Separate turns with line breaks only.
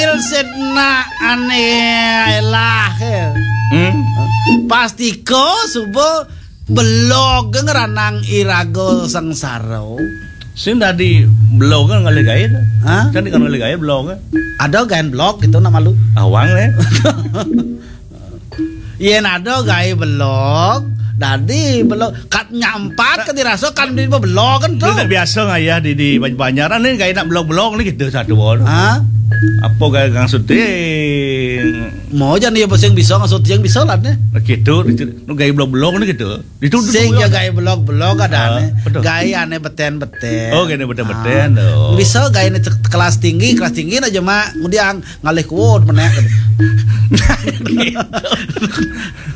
sedna aneh lah. Pasti ko subo blog ngeranang irago sangsaro.
Sing tadi blog kan ngalih gaya tuh. Kan di kan ngalih gaya blog.
Ada gain blog gitu nama lu.
Awang le.
Yen ada gaya blog. Dadi blog kat nyampat ke dirasa kan di blog kan tuh.
Itu biasa nggak ya di Banjaran nih kayak nak blog nih gitu satu bon. Apa kayak kang syuting?
Mau jangan dia yang bisa nggak syuting bisa lah nih.
Gitu, nu gaya blog nih gitu. Itu
sing ya gaya blog ada aneh. Gaya aneh beten.
Oh gaya beten.
Bisa gaya ini kelas tinggi aja mah kemudian ngalih kuat menek.